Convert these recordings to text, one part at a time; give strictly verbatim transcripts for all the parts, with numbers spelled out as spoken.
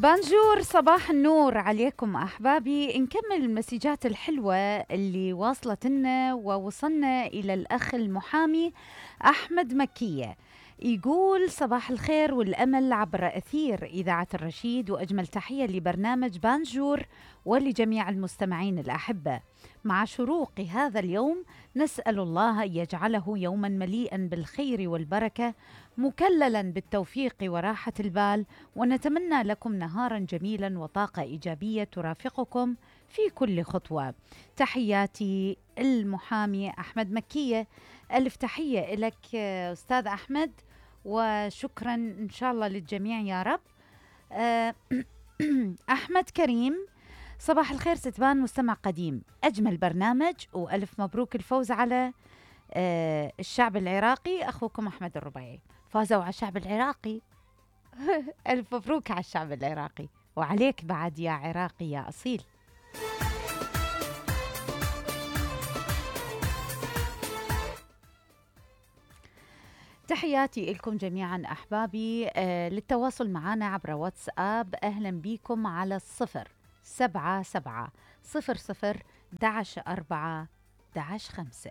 بانجور، صباح النور عليكم أحبابي. نكمل المسجات الحلوة اللي واصلت لنا ووصلنا إلى الأخ المحامي أحمد مكية. يقول صباح الخير والأمل عبر أثير إذاعة الرشيد، وأجمل تحية لبرنامج بانجور ولجميع المستمعين الأحبة. مع شروق هذا اليوم نسأل الله أن يجعله يوما مليئا بالخير والبركة، مكللا بالتوفيق وراحة البال، ونتمنى لكم نهارا جميلا وطاقة إيجابية ترافقكم في كل خطوة. تحياتي المحامي أحمد مكية. ألف تحية لك أستاذ أحمد، وشكرا إن شاء الله للجميع يا رب. آه، أحمد كريم، صباح الخير ستبان مستمع قديم، أجمل برنامج، وألف مبروك الفوز على آه، الشعب العراقي. أخوكم أحمد الربيعي. فازوا على الشعب العراقي. ألف مبروك على الشعب العراقي، وعليك بعد يا عراقي يا أصيل. تحياتي لكم جميعا أحبابي. آه للتواصل معنا عبر واتساب أهلا بكم على الصفر سبعة سبعة صفر صفر دعش أربعة دعش خمسة.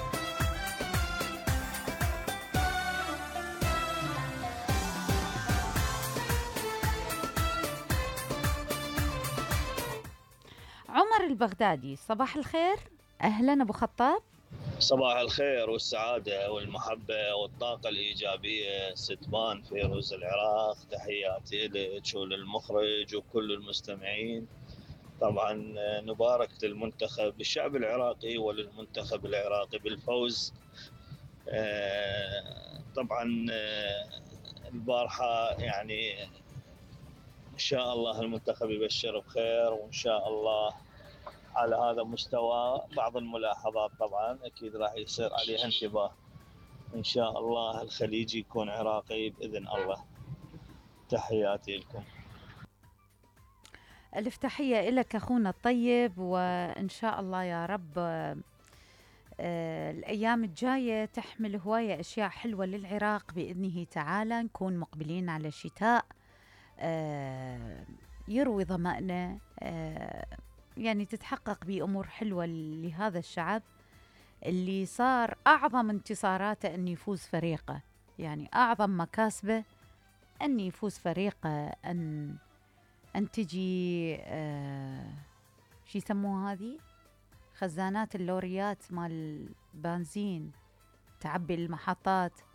عمر البغدادي، صباح الخير، أهلا أبو خطاب. صباح الخير والسعادة والمحبة والطاقة الإيجابية ستبان فيروز العراق. تحياتي لك وللمخرج وكل المستمعين. طبعا نبارك للمنتخب الشعب العراقي وللمنتخب العراقي بالفوز. طبعا البارحة يعني إن شاء الله المنتخب يبشر بخير، وإن شاء الله على هذا مستوى بعض الملاحظات طبعا أكيد راح يصير عليها انتباه. إن شاء الله الخليجي يكون عراقي بإذن الله. تحياتي لكم. ألف تحية لك أخونا الطيب، وإن شاء الله يا رب آه الأيام الجاية تحمل هواية أشياء حلوة للعراق بإذنه تعالى. نكون مقبلين على شتاء آه يروي ظمأنا، آه يعني تتحقق بأمور حلوة لهذا الشعب اللي صار أعظم انتصاراته أن يفوز فريقه، يعني أعظم مكاسبه أن يفوز فريقه، أن أن تجي آه شي يسموها هذه خزانات اللوريات مال البنزين، تعبي المحطات